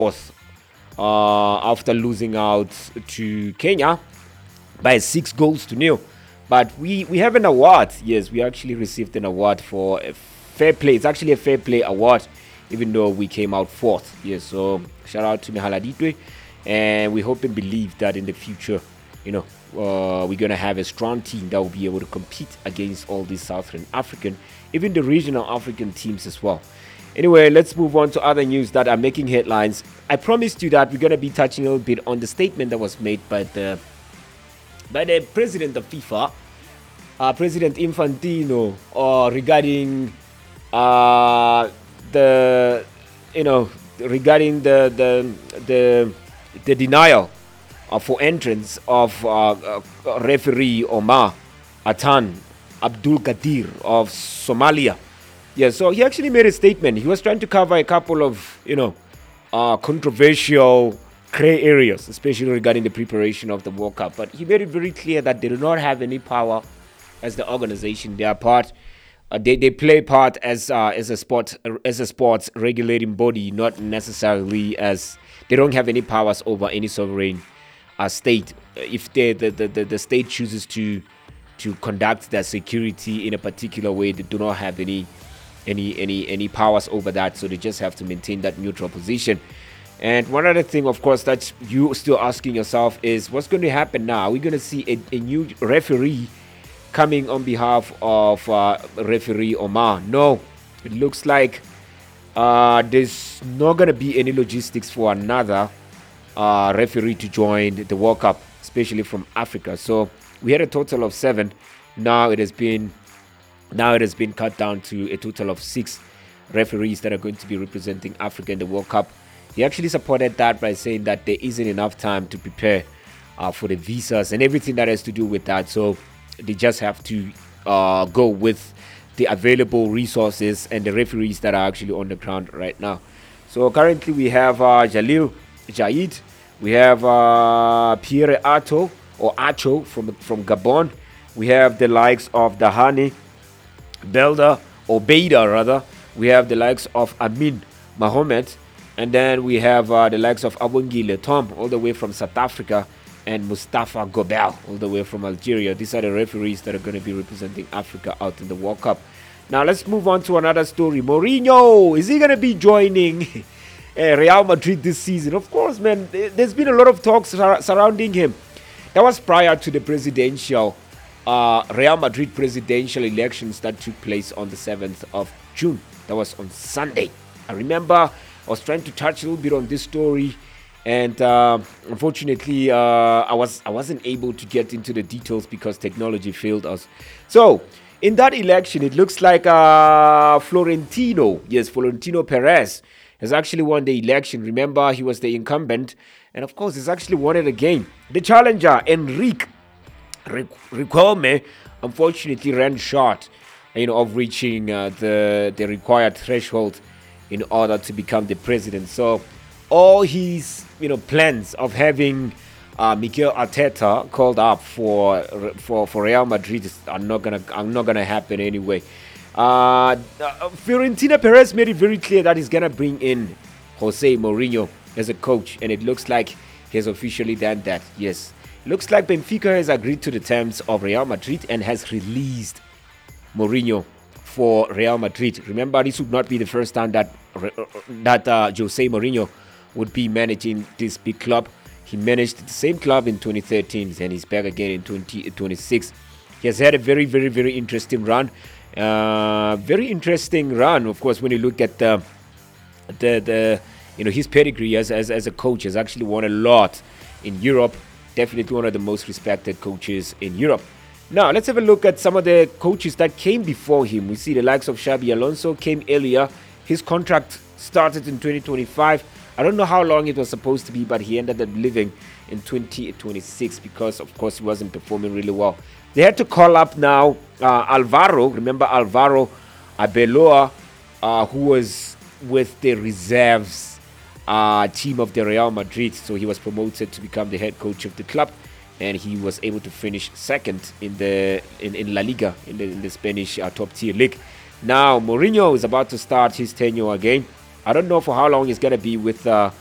fourth after losing out to Kenya by 6 goals to nil. But we have an award. Yes, we actually received an award for a fair play. It's actually a fair play award, even though we came out fourth. Yes, so shout out to Mihaladitwe, and we hope and believe that in the future, you know, we're gonna have a strong team that will be able to compete against all these Southern African, even the regional African teams as well. Anyway, let's move on to other news that are making headlines. I promised you that we're gonna be touching a little bit on the statement that was made by the president of FIFA, President Infantino, regarding the you know regarding the denial for entrance of referee Omar Atan Abdul Qadir of Somalia. Yeah, so he actually made a statement. He was trying to cover a couple of controversial gray areas, especially regarding the preparation of the World Cup. But he made it very clear that they do not have any power as the organization. They are part. They play part as a sports regulating body, not necessarily as they don't have any powers over any sovereign state. If the state chooses to conduct their security in a particular way, they do not have any powers over that. So they just have to maintain that neutral position. And one other thing, of course, that you still asking yourself is what's going to happen now? Are we going to see a new referee coming on behalf of referee Omar? No, it looks like there's not going to be any logistics for another referee to join the World Cup, especially from Africa. So we had a total of 7. Now it has been cut down to a total of 6 referees that are going to be representing Africa in the World Cup. He actually supported that by saying that there isn't enough time to prepare for the visas and everything that has to do with that. So they just have to go with the available resources and the referees that are actually on the ground right now. So currently we have Jalil Jaid, we have Pierre Acho from Gabon. We have the likes of Dahani Beida rather. We have the likes of Amin Mohamed. And then we have the likes of Abongile Tom, all the way from South Africa, and Mustafa Gobel, all the way from Algeria. These are the referees that are going to be representing Africa out in the World Cup. Now let's move on to another story. Mourinho, is he going to be joining Real Madrid this season? Of course, man. There's been a lot of talks surrounding him. That was prior to the presidential Real Madrid presidential elections that took place on the 7th of June. That was on Sunday. I remember I was trying to touch a little bit on this story, and unfortunately, I wasn't able to get into the details because technology failed us. So, in that election, it looks like Florentino Perez has actually won the election. Remember, he was the incumbent, and of course, he's actually won it again. The challenger, Enrique Riquelme, unfortunately ran short, of reaching the required threshold in order to become the president. So all his plans of having Mikel Arteta called up for Real Madrid are not gonna happen anyway. Fiorentina Perez made it very clear that he's gonna bring in Jose Mourinho as a coach, and it looks like he has officially done that. Yes, it looks like Benfica has agreed to the terms of Real Madrid and has released Mourinho for Real Madrid. Remember, this would not be the first time that Jose Mourinho would be managing this big club. He managed the same club in 2013 and he's back again in 2026. He has had a very, very, very interesting run. Of course, when you look at his pedigree as a coach. Has actually won a lot in Europe. Definitely one of the most respected coaches in Europe. Now, let's have a look at some of the coaches that came before him. We see the likes of Xabi Alonso came earlier. His contract started in 2025. I don't know how long it was supposed to be, but he ended up leaving in 2026 because, of course, he wasn't performing really well. They had to call up now Alvaro. Remember Alvaro Arbeloa, who was with the reserves team of the Real Madrid. So he was promoted to become the head coach of the club, and he was able to finish second in La Liga, in the Spanish top tier league. Now Mourinho is about to start his tenure again. I don't know for how long he's gonna be with the